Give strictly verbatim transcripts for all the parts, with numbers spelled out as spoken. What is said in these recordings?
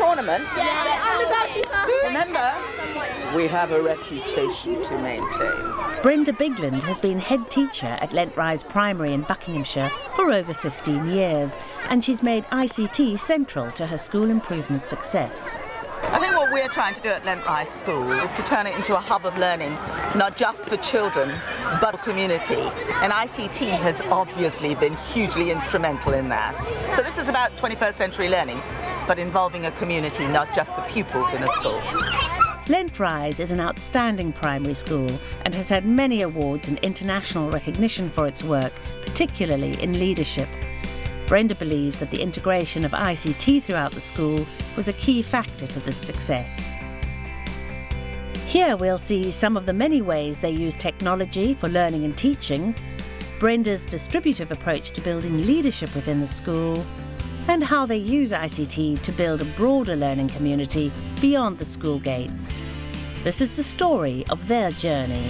tournament. Yeah, I'm the goalkeeper. Remember, we have a reputation to maintain. Brenda Bigland has been head teacher at Lent Rise Primary in Buckinghamshire for over fifteen years, and she's made I C T central to her school improvement success. I think what we're trying to do at Lent Rise School is to turn it into a hub of learning, not just for children, but a community. And I C T has obviously been hugely instrumental in that. So this is about twenty-first century learning, but involving a community, not just the pupils in a school. Lent Rise is an outstanding primary school and has had many awards and international recognition for its work, particularly in leadership. Brenda believes that the integration of I C T throughout the school was a key factor to this success. Here we'll see some of the many ways they use technology for learning and teaching, Brenda's distributive approach to building leadership within the school, and how they use I C T to build a broader learning community beyond the school gates. This is the story of their journey.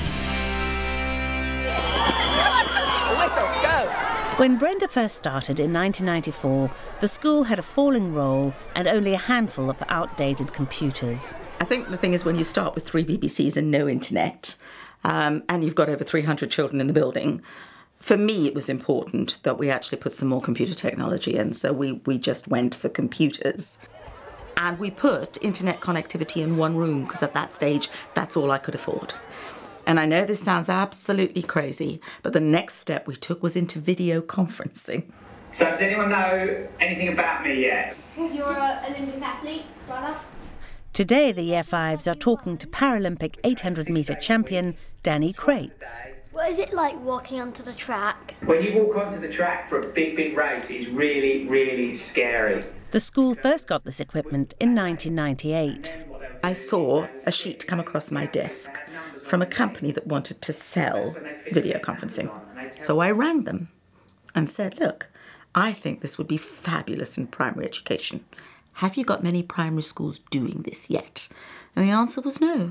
Whistle, go! When Brenda first started in nineteen ninety-four, the school had a falling roll and only a handful of outdated computers. I think the thing is, when you start with three B B Cs and no internet, um, and you've got over three hundred children in the building, for me it was important that we actually put some more computer technology in, so we, we just went for computers. And we put internet connectivity in one room, because at that stage, that's all I could afford. And I know this sounds absolutely crazy, but the next step we took was into video conferencing. So does anyone know anything about me yet? You're an Olympic athlete, brother. Today, the Year Fives are talking to Paralympic eight hundred metre champion Danny Crates. What is it like walking onto the track? When you walk onto the track for a big, big race, it's really, really scary. The school first got this equipment in nineteen ninety-eight. I saw a sheet come across my desk from a company that wanted to sell video conferencing. So I rang them and said, look, I think this would be fabulous in primary education. Have you got many primary schools doing this yet? And the answer was no.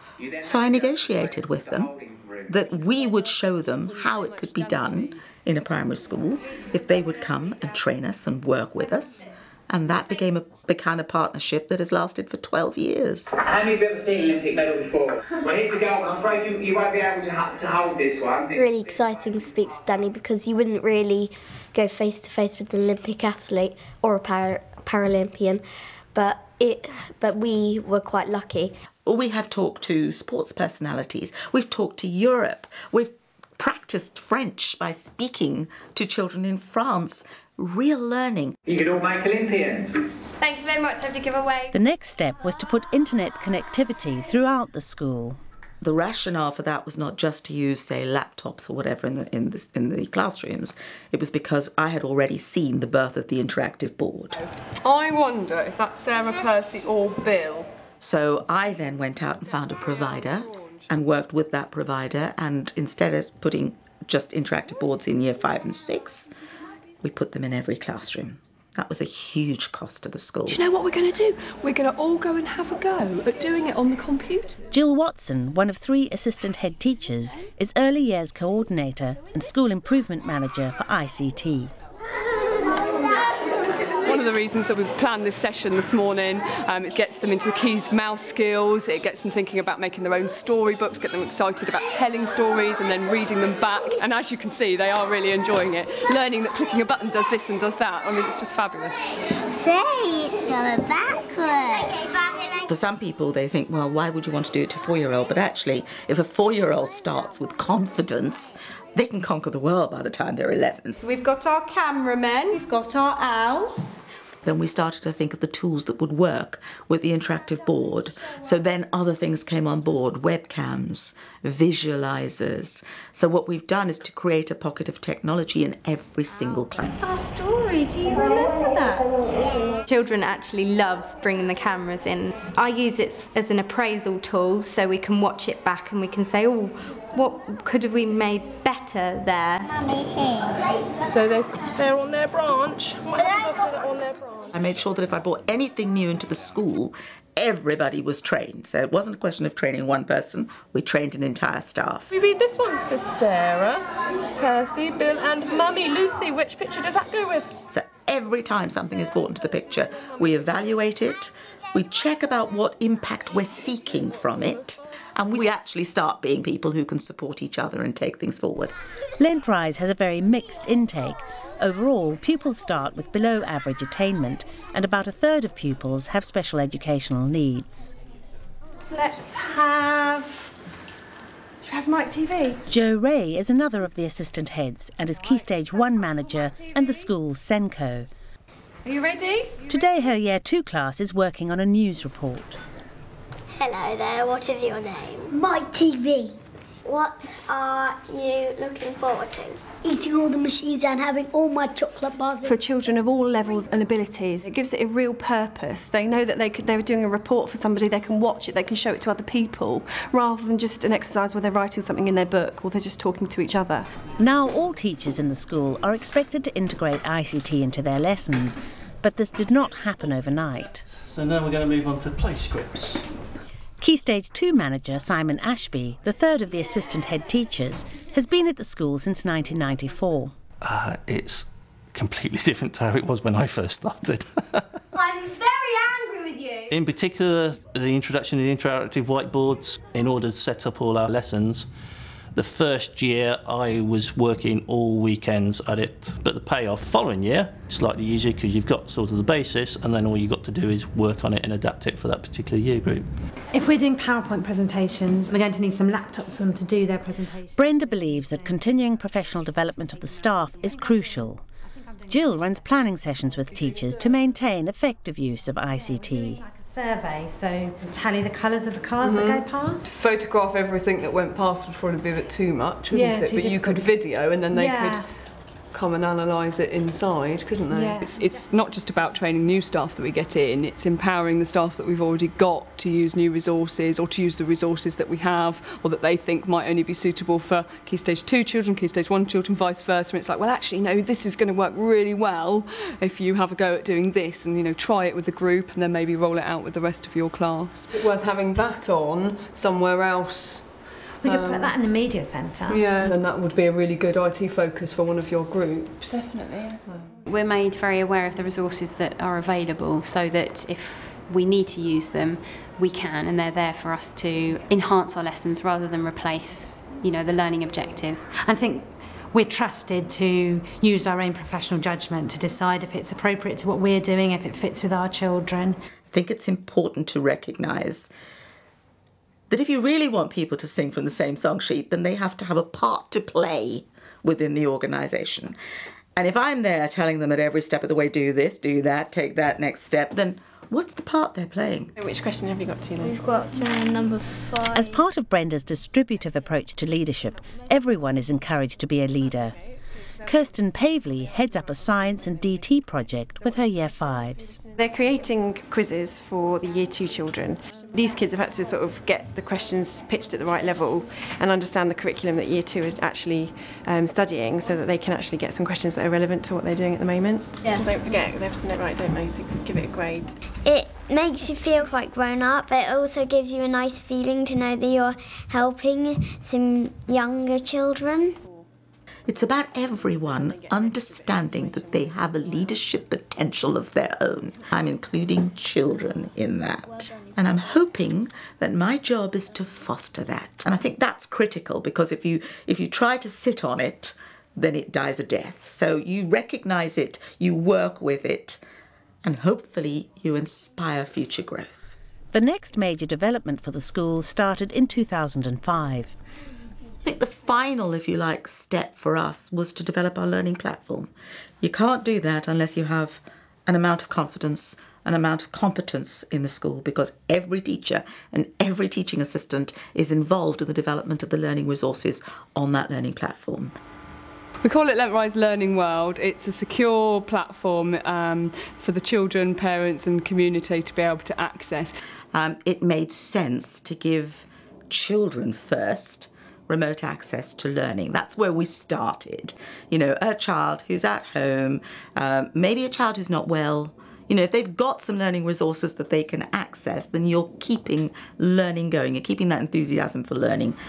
So I negotiated with them that we would show them how it could be done in a primary school if they would come and train us and work with us. And that became a the kind of partnership that has lasted for twelve years. How many of you have ever seen an Olympic medal before? Well, here's the goal. I'm afraid you, you won't be able to, ha to hold this one. Really exciting to speak to Danny, because you wouldn't really go face to face with an Olympic athlete or a para Paralympian, but it but we were quite lucky. We have talked to sports personalities. We've talked to Europe. We've practiced French by speaking to children in France. Real learning. You could all make Olympians. Thank you very much. I have to give away. The next step was to put internet connectivity throughout the school. The rationale for that was not just to use, say, laptops or whatever in the, in the, in the classrooms. It was because I had already seen the birth of the interactive board. I wonder if that's Sarah, Percy or Bill. So I then went out and found a provider and worked with that provider, and instead of putting just interactive boards in year five and six, we put them in every classroom. That was a huge cost to the school. Do you know what we're going to do? We're going to all go and have a go at doing it on the computer. Jill Watson, one of three assistant head teachers, is early years coordinator and school improvement manager for I C T. One of the reasons that we've planned this session this morning, um, it gets them into the keys mouse skills, it gets them thinking about making their own storybooks, get them excited about telling stories and then reading them back. And as you can see, they are really enjoying it. Learning that clicking a button does this and does that. I mean, it's just fabulous. Say, it's going backwards. For some people, they think, well, why would you want to do it to a four-year-old? But actually, if a four-year-old starts with confidence, they can conquer the world by the time they're eleven. So we've got our cameramen, we've got our owls. Then we started to think of the tools that would work with the interactive board. So then other things came on board, webcams, visualizers. So what we've done is to create a pocket of technology in every single class. It's our story, do you remember that? Children actually love bringing the cameras in. I use it as an appraisal tool, so we can watch it back and we can say, oh, what could have we made better there? So they're, they're on their branch. What happens after they're on their branch? I made sure that if I brought anything new into the school, everybody was trained. So it wasn't a question of training one person, we trained an entire staff. We read this one. It says Sarah, Percy, Bill and Mummy Lucy. Which picture does that go with? So every time something is brought into the picture, we evaluate it, we check about what impact we're seeking from it, and we actually start being people who can support each other and take things forward. Lent Rise has a very mixed intake. Overall, pupils start with below average attainment, and about a third of pupils have special educational needs. Let's have... Should we have Mike T V? Jo Ray is another of the assistant heads and is Key Stage one manager and the school's Senko. Are you ready? Today her Year two class is working on a news report. Hello there, what is your name? Mike T V. What are you looking forward to? Eating all the machines and having all my chocolate bars. For children of all levels and abilities, it gives it a real purpose. They know that they could, they were doing a report for somebody, they can watch it, they can show it to other people, rather than just an exercise where they're writing something in their book or they're just talking to each other. Now all teachers in the school are expected to integrate I C T into their lessons, but this did not happen overnight. So now we're going to move on to play scripts. Key Stage two manager Simon Ashby, the third of the assistant head teachers, has been at the school since nineteen ninety-four. Uh, it's completely different to how it was when I first started. I'm very angry with you. In particular, the introduction of the interactive whiteboards in order to set up all our lessons. The first year I was working all weekends at it, but the payoff the following year is slightly easier because you've got sort of the basis and then all you've got to do is work on it and adapt it for that particular year group. If we're doing PowerPoint presentations, we're going to need some laptops for them to do their presentations. Brenda believes that continuing professional development of the staff is crucial. Jill runs planning sessions with teachers to maintain effective use of I C T. Survey, so tally the colours of the cars mm-hmm. that go past. Photograph everything that went past would probably be a bit too much, wouldn't yeah, it? Too but difficult. You could video and then they yeah. could come and analyse it inside, couldn't they? Yeah. It's, it's not just about training new staff that we get in, it's empowering the staff that we've already got to use new resources or to use the resources that we have or that they think might only be suitable for Key Stage two children, Key Stage one children, vice versa. And it's like, well, actually, no, this is going to work really well if you have a go at doing this and, you know, try it with the group and then maybe roll it out with the rest of your class. Is it worth having that on somewhere else? We could um, put that in the media centre. Yeah, and that would be a really good I T focus for one of your groups. Definitely, yeah. We're made very aware of the resources that are available so that if we need to use them, we can, and they're there for us to enhance our lessons rather than replace, you know, the learning objective. I think we're trusted to use our own professional judgment to decide if it's appropriate to what we're doing, if it fits with our children. I think it's important to recognise that if you really want people to sing from the same song sheet, then they have to have a part to play within the organisation. And if I'm there telling them at every step of the way, do this, do that, take that next step, then what's the part they're playing? Which question have you got to then? We've got uh, number five. As part of Brenda's distributive approach to leadership, everyone is encouraged to be a leader. Kirsten Pavley heads up a science and D T project with her Year fives. They're creating quizzes for the Year two children. These kids have had to sort of get the questions pitched at the right level and understand the curriculum that Year two are actually um, studying so that they can actually get some questions that are relevant to what they're doing at the moment. Yes. Just don't forget, they have to know it right, don't they, so give it a grade. It makes you feel quite grown up. It also gives you a nice feeling to know that you're helping some younger children. It's about everyone understanding that they have a leadership potential of their own. I'm including children in that. And I'm hoping that my job is to foster that. And I think that's critical because if you if you try to sit on it, then it dies a death. So you recognise it, you work with it, and hopefully you inspire future growth. The next major development for the school started in two thousand five. I think the final, if you like, step for us was to develop our learning platform. You can't do that unless you have an amount of confidence, an amount of competence in the school, because every teacher and every teaching assistant is involved in the development of the learning resources on that learning platform. We call it Lent Rise Learning World. It's a secure platform um, for the children, parents and community to be able to access. Um, it made sense to give children first remote access to learning. That's where we started. You know, a child who's at home, um, maybe a child who's not well, you know, if they've got some learning resources that they can access, then you're keeping learning going, you're keeping that enthusiasm for learning.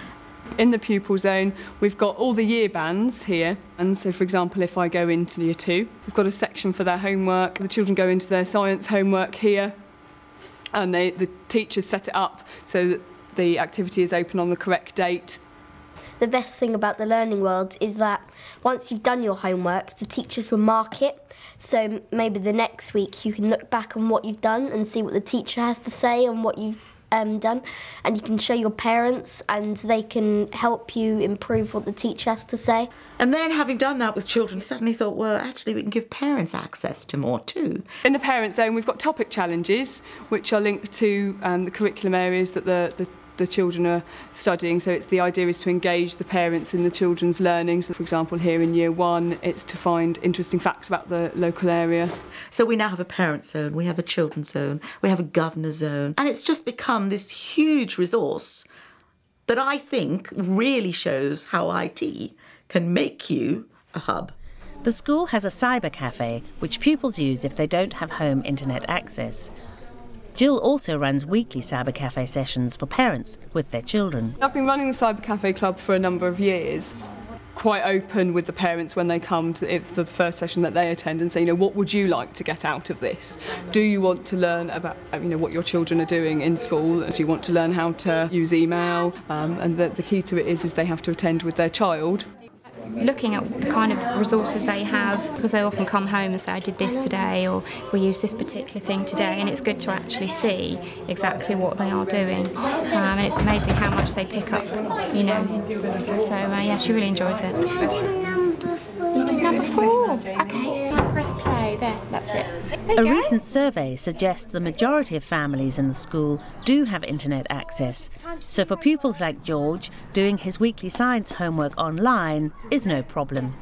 In the pupil zone, we've got all the year bands here. And so, for example, if I go into year two, we've got a section for their homework. The children go into their science homework here. And they, the teachers set it up so that the activity is open on the correct date. The best thing about the Learning World is that once you've done your homework, the teachers will mark it. So maybe the next week you can look back on what you've done and see what the teacher has to say on what you've um, done. And you can show your parents and they can help you improve what the teacher has to say. And then, having done that with children, I suddenly thought, well, actually we can give parents access to more too. In the parent zone, we've got topic challenges, which are linked to um, the curriculum areas that the, the the children are studying. So it's the idea is to engage the parents in the children's learning. So for example, here in year one, it's to find interesting facts about the local area. So we now have a parent zone, we have a children's zone, we have a governor zone, and it's just become this huge resource that I think really shows how I T can make you a hub. The school has a cyber cafe, which pupils use if they don't have home internet access. Jill also runs weekly Cyber Cafe sessions for parents with their children. I've been running the Cyber Cafe Club for a number of years. Quite open with the parents when they come to it's the first session that they attend and say, you know, what would you like to get out of this? Do you want to learn about, you know, what your children are doing in school? Do you want to learn how to use email? Um, and the, the key to it is, is they have to attend with their child. Looking at the kind of resources they have, because they often come home and say, I did this today, or we used this particular thing today, and it's good to actually see exactly what they are doing. Um, and it's amazing how much they pick up, you know. So, uh, yeah, she really enjoys it. You did number four. Okay. I press play. There, that's it. There A you go. recent survey suggests the majority of families in the school do have internet access. So for pupils like George, doing his weekly science homework online is no problem.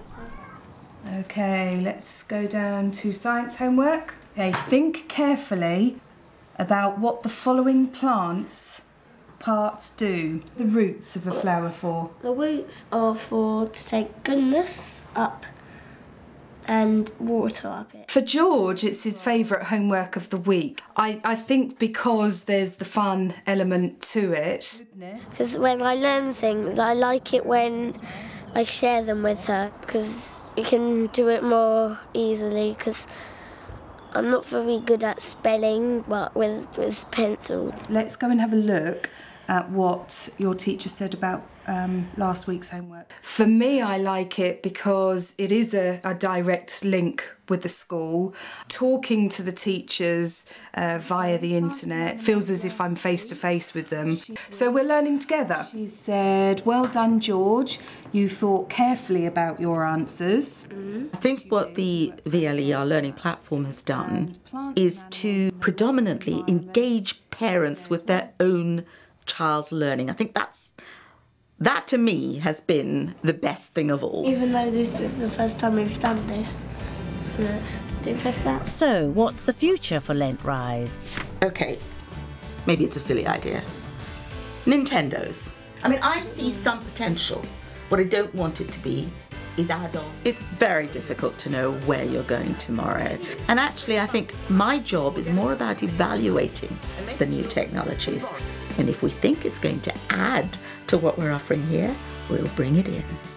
Okay, let's go down to science homework. Okay, think carefully about what the following plants parts do. The roots of a flower for. The roots are for to take goodness up and water up it. For George, it's his favourite homework of the week. I, I think because there's the fun element to it. Because when I learn things, I like it when I share them with her, because you can do it more easily, because I'm not very good at spelling, but with, with pencil. Let's go and have a look at what your teacher said about um, last week's homework. For me, I like it because it is a, a direct link with the school. Talking to the teachers uh, via the internet feels as if I'm face to face with them. So we're learning together. She said, well done, George. You thought carefully about your answers. I think what the V L E, our learning platform, has done is to predominantly engage parents with their own child's learning. I think that's that to me has been the best thing of all. Even though this is the first time we've done this. So, do press that. So, what's the future for Lent Rise? Okay, maybe it's a silly idea. Nintendos. I mean, I see some potential. What I don't want it to be is adult. It's very difficult to know where you're going tomorrow. And actually, I think my job is more about evaluating the new technologies. And if we think it's going to add to what we're offering here, we'll bring it in.